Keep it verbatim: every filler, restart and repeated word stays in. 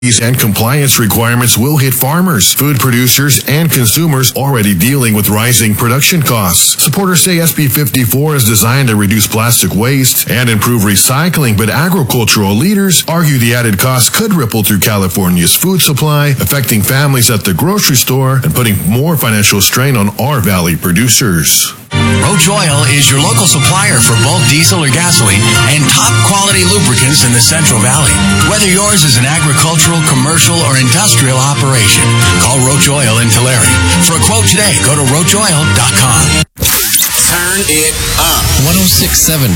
and compliance requirements will hit farmers, food producers, and consumers already dealing with rising production costs. Supporters say S B fifty-four is designed to reduce plastic waste and improve recycling, but agricultural leaders argue the added costs could ripple through California's food supply, affecting families at the grocery store and putting more financial strain on our valley producers. Roach Oil is your local supplier for bulk diesel or gasoline and top quality lubricants in the Central Valley. Whether yours is an agricultural, commercial, or industrial operation, call Roach Oil in Tulare. For a quote today, go to roach oil dot com. Turn it up. one oh six point seven